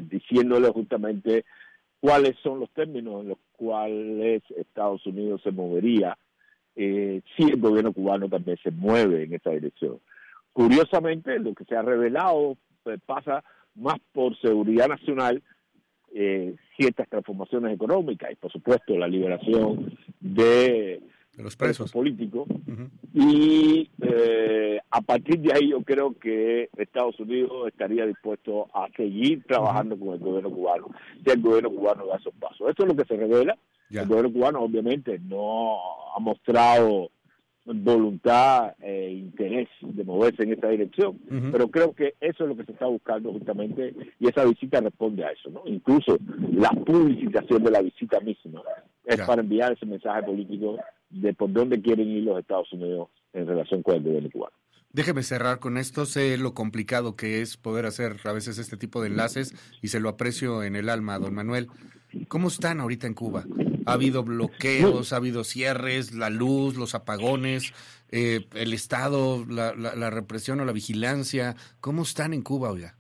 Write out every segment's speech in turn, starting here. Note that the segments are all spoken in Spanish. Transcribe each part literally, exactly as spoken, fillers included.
diciéndole justamente cuáles son los términos en los cuales Estados Unidos se movería eh, si el gobierno cubano también se mueve en esa dirección. Curiosamente, lo que se ha revelado pues, pasa más por seguridad nacional, eh, ciertas transformaciones económicas y, por supuesto, la liberación de, de los presos políticos. Uh-huh. Y eh, a partir de ahí yo creo que Estados Unidos estaría dispuesto a seguir trabajando uh-huh. con el gobierno cubano, si el gobierno cubano da esos pasos. Eso es lo que se revela. Yeah. El gobierno cubano obviamente no ha mostrado voluntad e interés de moverse en esa dirección, uh-huh. pero creo que eso es lo que se está buscando justamente, y esa visita responde a eso, ¿no? Incluso la publicitación de la visita misma es yeah. para enviar ese mensaje político de por dónde quieren ir los Estados Unidos en relación con el gobierno cubano. Déjeme cerrar con esto. Sé lo complicado que es poder hacer a veces este tipo de enlaces y se lo aprecio en el alma, don Manuel. ¿Cómo están ahorita en Cuba? ¿Ha habido bloqueos, ha habido cierres, la luz, los apagones, eh, el Estado, la, la, la represión o la vigilancia? ¿Cómo están en Cuba, oiga?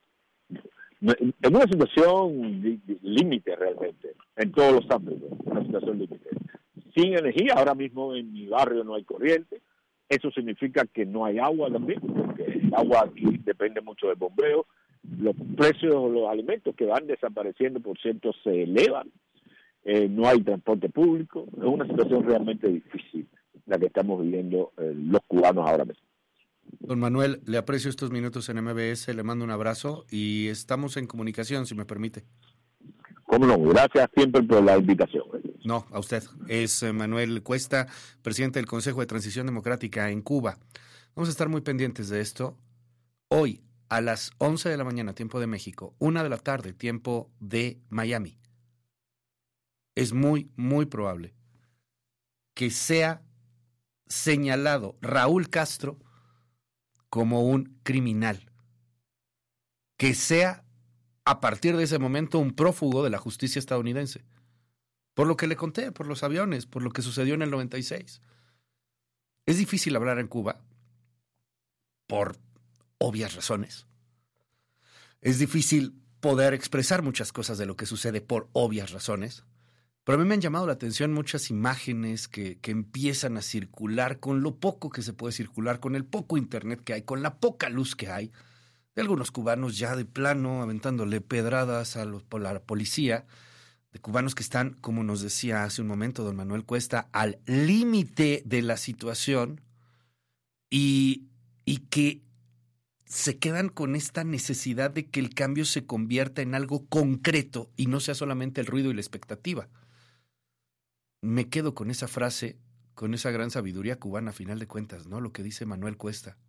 En una situación límite realmente, en todos los ámbitos, una situación límite. Sin energía, ahora mismo en mi barrio no hay corriente. Eso significa que no hay agua también, porque el agua aquí depende mucho del bombeo. Los precios de los alimentos que van desapareciendo, por cierto, se elevan. Eh, no hay transporte público. Es una situación realmente difícil la que estamos viviendo eh, los cubanos ahora mismo. Don Manuel, le aprecio estos minutos en M B S, le mando un abrazo y estamos en comunicación, si me permite. Cómo no, gracias siempre por la invitación. No, a usted. Es Manuel Cuesta, presidente del Consejo de Transición Democrática en Cuba. Vamos a estar muy pendientes de esto. Hoy, a las once de la mañana, tiempo de México, una de la tarde, tiempo de Miami, es muy, muy probable que sea señalado Raúl Castro como un criminal, que sea a partir de ese momento un prófugo de la justicia estadounidense. Por lo que le conté, por los aviones, por lo que sucedió en el noventa y seis. Es difícil hablar en Cuba por obvias razones. Es difícil poder expresar muchas cosas de lo que sucede por obvias razones. Pero a mí me han llamado la atención muchas imágenes que, que empiezan a circular con lo poco que se puede circular, con el poco internet que hay, con la poca luz que hay, de algunos cubanos ya de plano aventándole pedradas a, los, a la policía, de cubanos que están, como nos decía hace un momento don Manuel Cuesta, al límite de la situación y, y que se quedan con esta necesidad de que el cambio se convierta en algo concreto y no sea solamente el ruido y la expectativa. Me quedo con esa frase, con esa gran sabiduría cubana a final de cuentas, ¿no? Lo que dice Manuel Cuesta.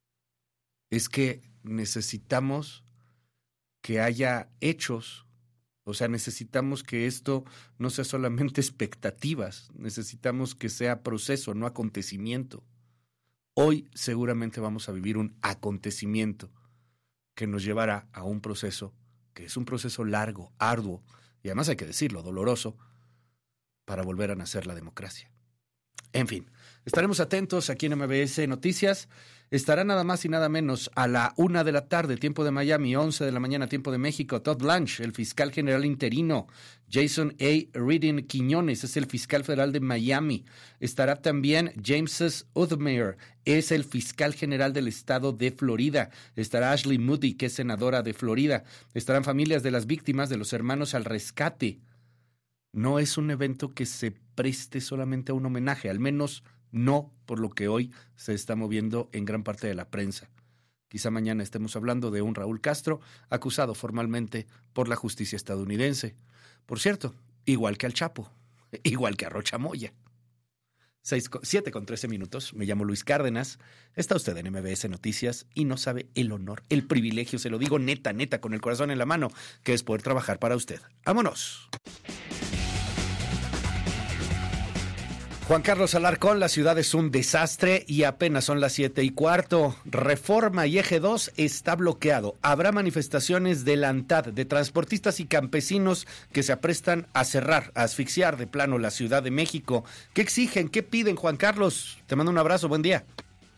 Es que necesitamos que haya hechos. O sea, necesitamos que esto no sea solamente expectativas, necesitamos que sea proceso, no acontecimiento. Hoy seguramente vamos a vivir un acontecimiento que nos llevará a un proceso, que es un proceso largo, arduo, y además hay que decirlo, doloroso, para volver a nacer la democracia. En fin, estaremos atentos aquí en M B S Noticias. Estará nada más y nada menos a la una de la tarde, tiempo de Miami, once de la mañana, tiempo de México, Todd Blanche, el fiscal general interino. Jason A. Reardon Quiñones es el fiscal federal de Miami. Estará también James Udmere, es el fiscal general del estado de Florida. Estará Ashley Moody, que es senadora de Florida. Estarán familias de las víctimas de los hermanos al rescate. No es un evento que se preste solamente a un homenaje, al menos no por lo que hoy se está moviendo en gran parte de la prensa. Quizá mañana estemos hablando de un Raúl Castro acusado formalmente por la justicia estadounidense. Por cierto, igual que al Chapo, igual que a Rocha Moya. siete con trece minutos, me llamo Luis Cárdenas, está usted en M B S Noticias y no sabe el honor, el privilegio, se lo digo neta, neta, con el corazón en la mano, que es poder trabajar para usted. ¡Vámonos! Juan Carlos Alarcón, la ciudad es un desastre y apenas son las siete y cuarto. Reforma y Eje dos está bloqueado. Habrá manifestaciones de la ANTAD, de transportistas y campesinos que se aprestan a cerrar, a asfixiar de plano la Ciudad de México. ¿Qué exigen? ¿Qué piden, Juan Carlos? Te mando un abrazo, buen día.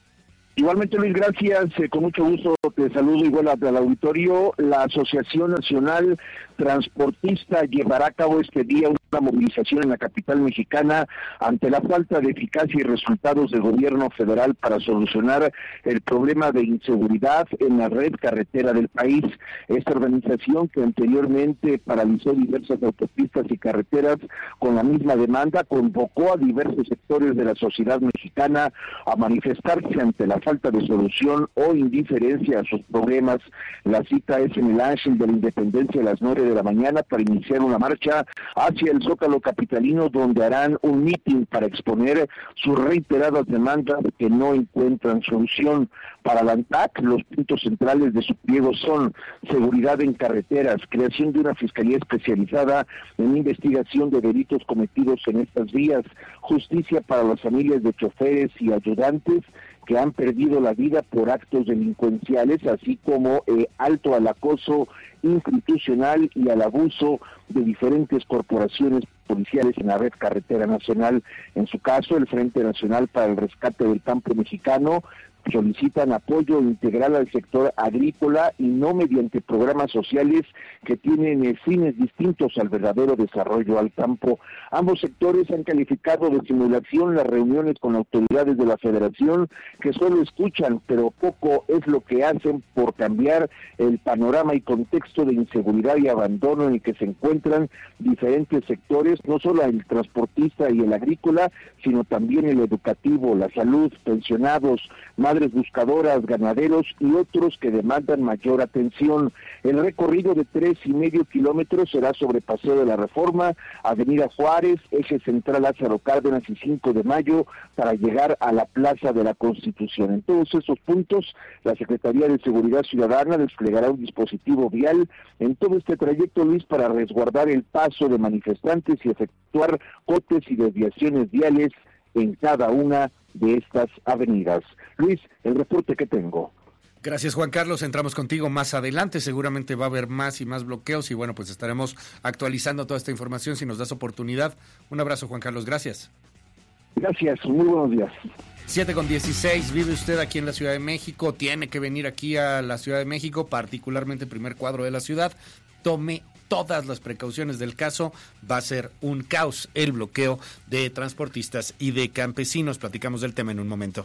Igualmente, Luis, gracias. Eh, con mucho gusto te saludo igual al auditorio. La Asociación Nacional Transportista llevará a cabo este día una movilización en la capital mexicana ante la falta de eficacia y resultados del gobierno federal para solucionar el problema de inseguridad en la red carretera del país. Esta organización, que anteriormente paralizó diversas autopistas y carreteras con la misma demanda, convocó a diversos sectores de la sociedad mexicana a manifestarse ante la falta de solución o indiferencia a sus problemas. La cita es en el Ángel de la Independencia a las nueve de la mañana para iniciar una marcha hacia el Zócalo capitalino, donde harán un mitin para exponer sus reiteradas demandas que no encuentran solución. Para la ANTAC, los puntos centrales de su pliego son seguridad en carreteras, creación de una fiscalía especializada en investigación de delitos cometidos en estas vías, justicia para las familias de choferes y ayudantes que han perdido la vida por actos delincuenciales, así como eh, alto al acoso institucional y al abuso de diferentes corporaciones policiales en la red carretera nacional. En su caso, el Frente Nacional para el Rescate del Campo Mexicano solicitan apoyo integral al sector agrícola y no mediante programas sociales que tienen eh, fines distintos al verdadero desarrollo al campo. Ambos sectores han calificado de simulación las reuniones con autoridades de la Federación, que solo escuchan, pero poco es lo que hacen por cambiar el panorama y contexto de inseguridad y abandono en el que se encuentran diferentes sectores, no solo el transportista y el agrícola, sino también el educativo, la salud, pensionados, madres buscadoras, ganaderos y otros que demandan mayor atención. El recorrido de tres y medio kilómetros será sobre Paseo de la Reforma, Avenida Juárez, Eje Central Lázaro Cárdenas y cinco de mayo para llegar a la Plaza de la Constitución. En todos esos puntos, la Secretaría de Seguridad Ciudadana desplegará un dispositivo vial en todo este trayecto, Luis, para resguardar el paso de manifestantes y efectuar cortes y desviaciones viales en cada una de estas avenidas. Luis, el reporte que tengo. Gracias, Juan Carlos. Entramos contigo más adelante. Seguramente va a haber más y más bloqueos y bueno, pues estaremos actualizando toda esta información si nos das oportunidad. Un abrazo, Juan Carlos. Gracias. Gracias. Muy buenos días. siete con dieciséis, vive usted aquí en la Ciudad de México, tiene que venir aquí a la Ciudad de México, particularmente el primer cuadro de la ciudad. Tome todas las precauciones del caso, va a ser un caos el bloqueo de transportistas y de campesinos. Platicamos del tema en un momento.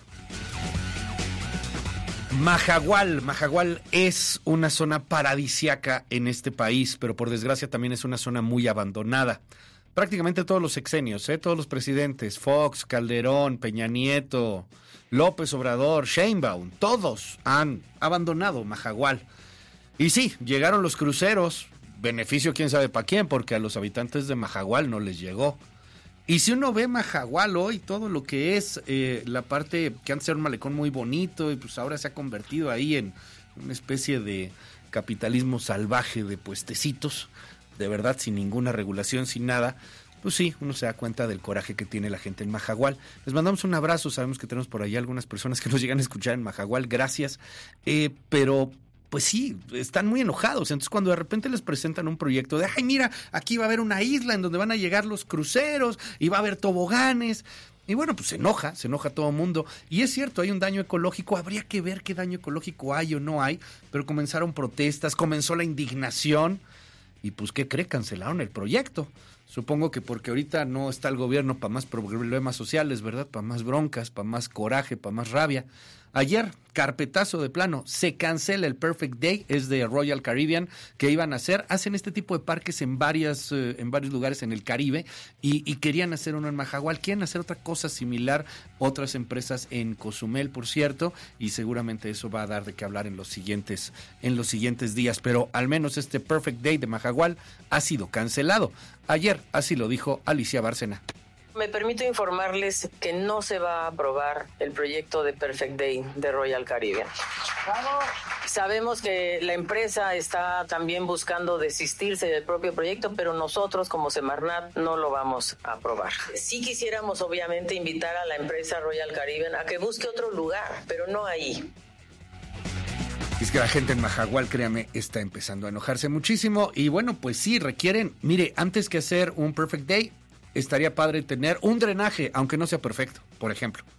Majagual, Majagual es una zona paradisiaca en este país, pero por desgracia también es una zona muy abandonada. Prácticamente todos los sexenios, ¿eh? Todos los presidentes, Fox, Calderón, Peña Nieto, López Obrador, Sheinbaum, todos han abandonado Majagual. Y sí, llegaron los cruceros, beneficio quién sabe para quién, porque a los habitantes de Majagual no les llegó. Y si uno ve Majagual hoy, todo lo que es eh, la parte que antes era un malecón muy bonito y pues ahora se ha convertido ahí en una especie de capitalismo salvaje de puestecitos, de verdad sin ninguna regulación, sin nada, pues sí, uno se da cuenta del coraje que tiene la gente en Majagual. Les mandamos un abrazo, sabemos que tenemos por ahí algunas personas que nos llegan a escuchar en Majagual, gracias, eh, pero pues sí, están muy enojados. Entonces cuando de repente les presentan un proyecto de, ay mira, aquí va a haber una isla en donde van a llegar los cruceros y va a haber toboganes, y bueno, pues se enoja, se enoja todo el mundo. Y es cierto, hay un daño ecológico, habría que ver qué daño ecológico hay o no hay, pero comenzaron protestas, comenzó la indignación, y pues ¿qué cree? Cancelaron el proyecto. Supongo que porque ahorita no está el gobierno para más problemas sociales, ¿verdad? Para más broncas, para más coraje, para más rabia. Ayer, carpetazo de plano, se cancela el Perfect Day, es de Royal Caribbean, que iban a hacer, hacen este tipo de parques en varias, eh, en varios lugares en el Caribe, y, y querían hacer uno en Majagual, quieren hacer otra cosa similar, otras empresas en Cozumel, por cierto, y seguramente eso va a dar de qué hablar en los siguientes, en los siguientes días, pero al menos este Perfect Day de Majagual ha sido cancelado. Ayer, así lo dijo Alicia Bárcena. Me permito informarles que no se va a aprobar el proyecto de Perfect Day de Royal Caribbean. ¡Vamos! Sabemos que la empresa está también buscando desistirse del propio proyecto, pero nosotros como Semarnat no lo vamos a aprobar. Sí quisiéramos obviamente invitar a la empresa Royal Caribbean a que busque otro lugar, pero no ahí. Es que la gente en Majagual, créame, está empezando a enojarse muchísimo y bueno, pues sí, requieren, mire, antes que hacer un Perfect Day, estaría padre tener un drenaje, aunque no sea perfecto, por ejemplo.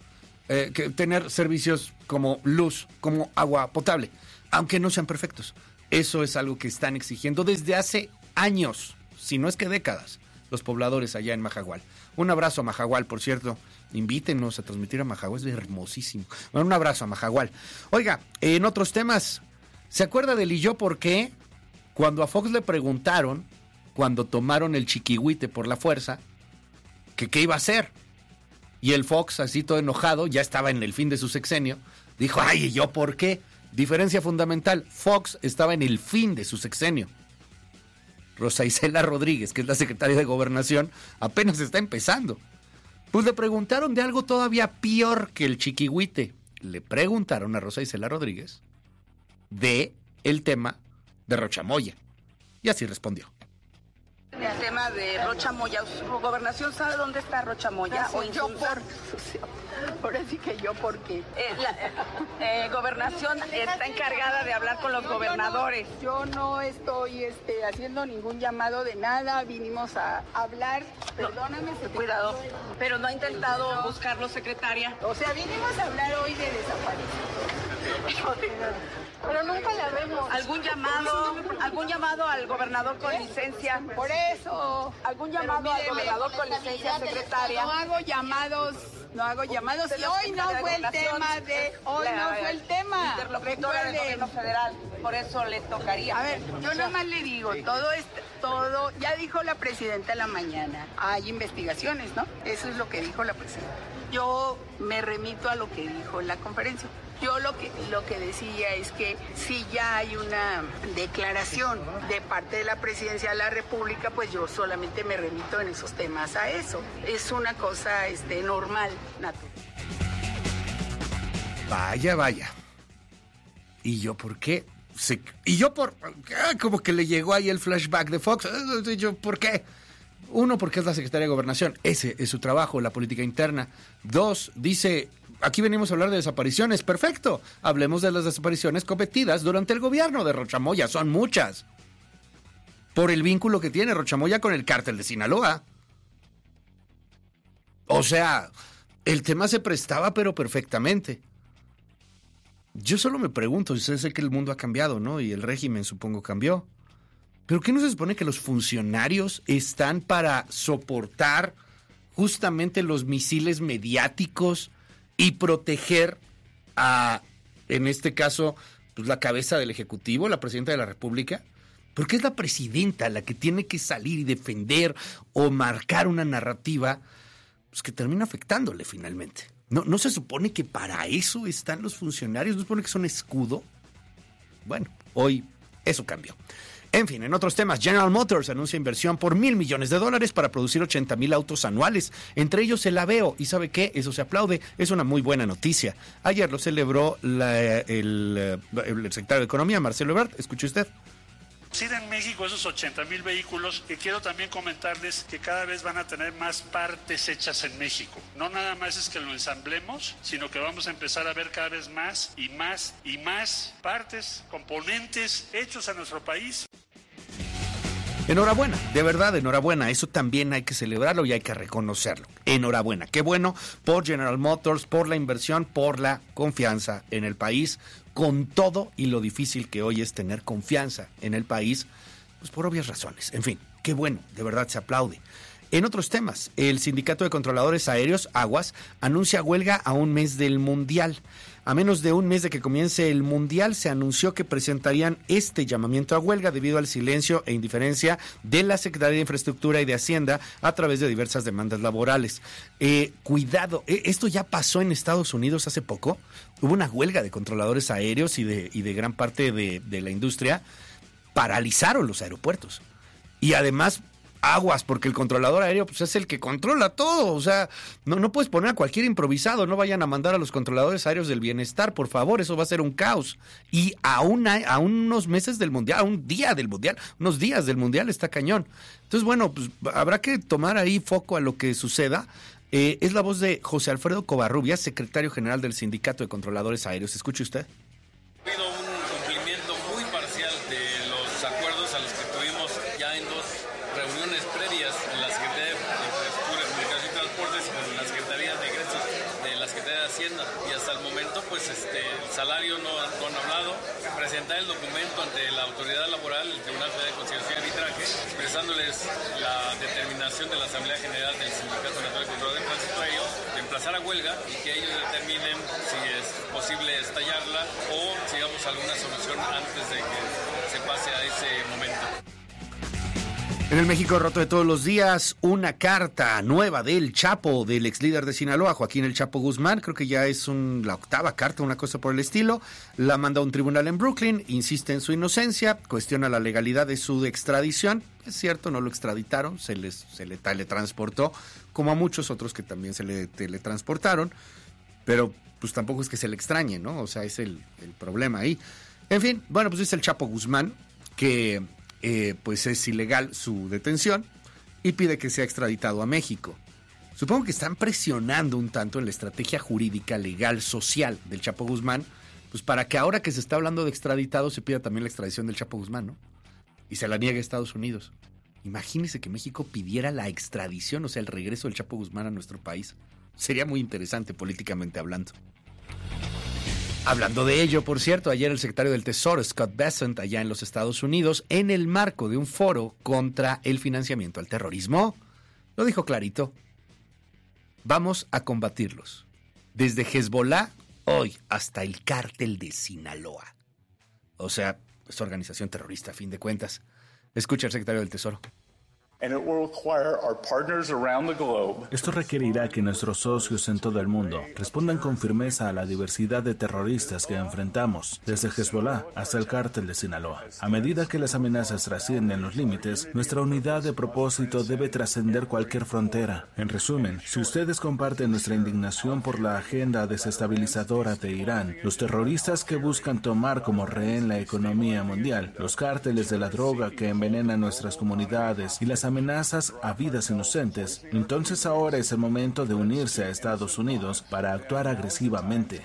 eh, que tener servicios como luz, como agua potable, aunque no sean perfectos. Eso es algo que están exigiendo desde hace años, si no es que décadas, los pobladores allá en Majagual. Un abrazo a Majagual, por cierto. Invítenos a transmitir a Majagual, es hermosísimo. Bueno, un abrazo a Majagual. Oiga, en otros temas, ¿se acuerda del y yo por qué? Cuando a Fox le preguntaron, cuando tomaron el chiquihuite por la fuerza, que qué iba a hacer. Y el Fox, así todo enojado, ya estaba en el fin de su sexenio, dijo, ay, ¿y yo por qué? Diferencia fundamental, Fox estaba en el fin de su sexenio. Rosa Isela Rodríguez, que es la secretaria de Gobernación, apenas está empezando. Pues le preguntaron de algo todavía peor que el chiquihuite. Le preguntaron a Rosa Isela Rodríguez de el tema de Rocha Moya. Y así respondió. El tema de Rocha Moya, ¿su gobernación sabe dónde está Rocha Moya? O yo por, ahora sí que yo por qué. Eh, la eh, gobernación está encargada de hablar con los no, gobernadores. Yo no, yo no estoy este, haciendo ningún llamado de nada, vinimos a hablar, perdóname. No, cuidado, pero no ha intentado no. buscarlo, secretaria. O sea, vinimos a hablar hoy de desaparición. Pero nunca la vemos. ¿Algún llamado, algún llamado al gobernador con licencia? Por eso. ¿Algún llamado míreme, al gobernador con licencia, secretaria? No hago llamados, no hago llamados. Y hoy no fue el tema de, hoy no fue el tema. Interlocutora del gobierno federal, por eso le tocaría. A ver, yo nomás le digo, todo esto, todo, ya dijo la presidenta en la mañana, hay investigaciones, ¿no? Eso es lo que dijo la presidenta. Yo me remito a lo que dijo en la conferencia. Yo lo que, lo que decía es que si ya hay una declaración de parte de la Presidencia de la República, pues yo solamente me remito en esos temas a eso. Es una cosa este, normal, natural. Vaya, vaya. ¿Y yo por qué? Se, y yo por... Como que le llegó ahí el flashback de Fox. ¿Y yo por qué? Uno, porque es la secretaria de Gobernación. Ese es su trabajo, la política interna. Dos, dice... Aquí venimos a hablar de desapariciones. Perfecto. Hablemos de las desapariciones cometidas durante el gobierno de Rocha Moya. Son muchas. Por el vínculo que tiene Rocha Moya con el cártel de Sinaloa. O sea, el tema se prestaba, pero perfectamente. Yo solo me pregunto, yo sé que el mundo ha cambiado, ¿no? Y el régimen, supongo, cambió. ¿Pero qué no se supone que los funcionarios están para soportar justamente los misiles mediáticos y proteger a, en este caso, pues la cabeza del Ejecutivo, la presidenta de la República? Porque es la presidenta la que tiene que salir y defender o marcar una narrativa pues, que termina afectándole finalmente. ¿No, ¿No se supone que para eso están los funcionarios? ¿No se supone que son escudo? Bueno, hoy eso cambió. En fin, en otros temas, General Motors anuncia inversión por mil millones de dólares para producir ochenta mil autos anuales, entre ellos el Aveo. ¿Y sabe qué? Eso se aplaude, es una muy buena noticia. Ayer lo celebró la, el, el secretario de Economía, Marcelo Ebrard. Escuche usted. En México esos ochenta mil vehículos, y quiero también comentarles que cada vez van a tener más partes hechas en México. No nada más es que lo ensamblemos, sino que vamos a empezar a ver cada vez más y más y más partes, componentes hechos en nuestro país. Enhorabuena, de verdad, enhorabuena. Eso también hay que celebrarlo y hay que reconocerlo. Enhorabuena. Qué bueno por General Motors, por la inversión, por la confianza en el país, con todo y lo difícil que hoy es tener confianza en el país, pues por obvias razones. En fin, qué bueno, de verdad se aplaude. En otros temas, el Sindicato de Controladores Aéreos, Aguas, anuncia huelga a un mes del Mundial. A menos de un mes de que comience el Mundial, se anunció que presentarían este llamamiento a huelga debido al silencio e indiferencia de la Secretaría de Infraestructura y de Hacienda a través de diversas demandas laborales. Eh, cuidado, eh, esto ya pasó en Estados Unidos hace poco. Hubo una huelga de controladores aéreos y de, y de gran parte de, de la industria. Paralizaron los aeropuertos. Y además... aguas, porque el controlador aéreo pues, es el que controla todo. O sea, no, no puedes poner a cualquier improvisado. No vayan a mandar a los controladores aéreos del bienestar, por favor. Eso va a ser un caos. Y a, una, a unos meses del Mundial, a un día del Mundial, unos días del Mundial está cañón. Entonces, bueno, pues habrá que tomar ahí foco a lo que suceda. Eh, es la voz de José Alfredo Covarrubias, secretario general del Sindicato de Controladores Aéreos. ¿Escuche usted? Ha habido un cumplimiento muy parcial de los acuerdos a los que tuvimos ya en dos reuniones previas en la Secretaría de Infraestructura, Comunicación y Transportes y con la Secretaría de Egresos de la Secretaría de Hacienda. Hacienda. Y hasta el momento, pues este, el salario no, no han hablado. Presentar el documento ante la autoridad laboral, el Tribunal Federal de Conciliación y Arbitraje, expresándoles la determinación de la Asamblea General del Sindicato Nacional de Control de Tránsito a ellos, de emplazar a huelga y que ellos determinen si es posible estallarla o sigamos alguna solución antes de que se pase a ese momento. En el México roto de todos los días, una carta nueva del Chapo, del ex líder de Sinaloa, Joaquín El Chapo Guzmán. Creo que ya es un, la octava carta, una cosa por el estilo. La manda a un tribunal en Brooklyn, insiste en su inocencia, cuestiona la legalidad de su extradición. Es cierto, no lo extraditaron, se, les, se le teletransportó, como a muchos otros que también se le teletransportaron. Pero pues tampoco es que se le extrañe, ¿no? O sea, es el, el problema ahí. En fin, bueno, pues dice el Chapo Guzmán que... Eh, pues es ilegal su detención y pide que sea extraditado a México. Supongo que están presionando un tanto en la estrategia jurídica, legal, social del Chapo Guzmán, pues para que ahora que se está hablando de extraditado se pida también la extradición del Chapo Guzmán, ¿no? Y se la niegue a Estados Unidos. Imagínese que México pidiera la extradición, o sea, el regreso del Chapo Guzmán a nuestro país. Sería muy interesante políticamente hablando. Hablando de ello, por cierto, ayer el secretario del Tesoro, Scott Bessent, allá en los Estados Unidos, en el marco de un foro contra el financiamiento al terrorismo, lo dijo clarito. Vamos a combatirlos. Desde Hezbollah, hoy, hasta el cártel de Sinaloa. O sea, es organización terrorista, a fin de cuentas. Escucha al secretario del Tesoro. Esto requerirá que nuestros socios en todo el mundo respondan con firmeza a la diversidad de terroristas que enfrentamos, desde Hezbollah hasta el cártel de Sinaloa. A medida que las amenazas trascienden los límites, nuestra unidad de propósito debe trascender cualquier frontera. En resumen, si ustedes comparten nuestra indignación por la agenda desestabilizadora de Irán, los terroristas que buscan tomar como rehén la economía mundial, los cárteles de la droga que envenenan nuestras comunidades y las amenazas a vidas inocentes, entonces ahora es el momento de unirse a Estados Unidos para actuar agresivamente.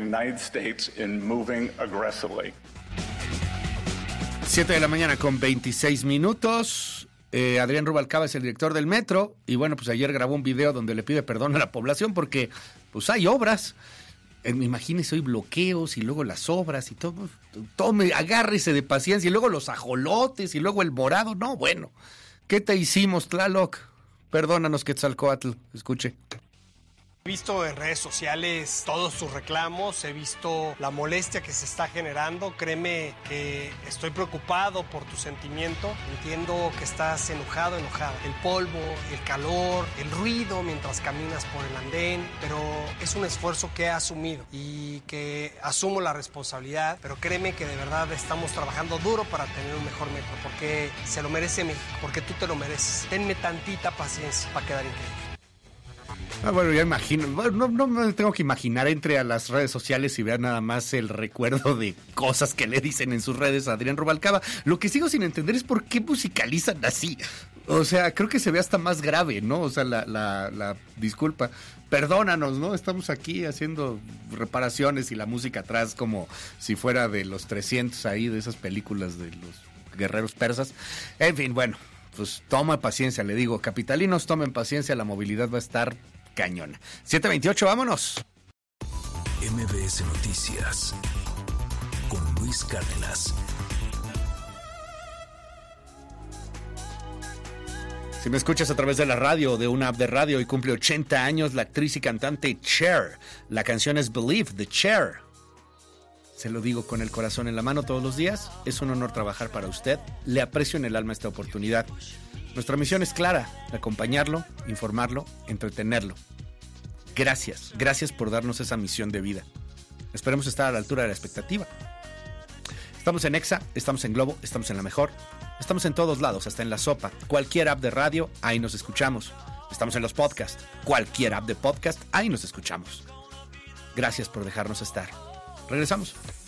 siete de la mañana con veintiséis minutos. Eh, Adrián Rubalcaba es el director del metro y bueno, pues ayer grabó un video donde le pide perdón a la población porque pues hay obras. Eh, imagínese hoy bloqueos y luego las obras y todo. Tome, agárrese de paciencia y luego los ajolotes y luego el morado. No, bueno. ¿Qué te hicimos, Tlaloc? Perdónanos, Quetzalcóatl. Escuche. He visto en redes sociales todos tus reclamos, he visto la molestia que se está generando. Créeme que estoy preocupado por tu sentimiento. Entiendo que estás enojado, enojado. El polvo, el calor, el ruido mientras caminas por el andén, pero es un esfuerzo que he asumido y que asumo la responsabilidad. Pero créeme que de verdad estamos trabajando duro para tener un mejor metro, porque se lo merece México, porque tú te lo mereces. Tenme tantita paciencia para quedar increíble. Ah, bueno, ya imagino, no, no me tengo que imaginar, entre a las redes sociales y vean nada más el recuerdo de cosas que le dicen en sus redes a Adrián Rubalcaba. Lo que sigo sin entender es por qué musicalizan así. O sea, creo que se ve hasta más grave, ¿no? O sea, la, la, la disculpa. Perdónanos, ¿no? Estamos aquí haciendo reparaciones y la música atrás como si fuera de los trescientos ahí, de esas películas de los guerreros persas. En fin, bueno. Pues toma paciencia, le digo, capitalinos, tomen paciencia, la movilidad va a estar cañona. siete veintiocho, vámonos. M B S Noticias con Luis Cárdenas. Si me escuchas a través de la radio, de una app de radio, y cumple ochenta años la actriz y cantante Cher. La canción es Believe, de Cher. Se lo digo con el corazón en la mano todos los días. Es un honor trabajar para usted. Le aprecio en el alma esta oportunidad. Nuestra misión es clara: acompañarlo, informarlo, entretenerlo. Gracias, gracias por darnos esa misión de vida. Esperemos estar a la altura de la expectativa. Estamos en Exa, estamos en Globo, estamos en La Mejor. Estamos en todos lados, hasta en La Sopa. Cualquier app de radio, ahí nos escuchamos. Estamos en los podcasts. Cualquier app de podcast, ahí nos escuchamos. Gracias por dejarnos estar. Regresamos.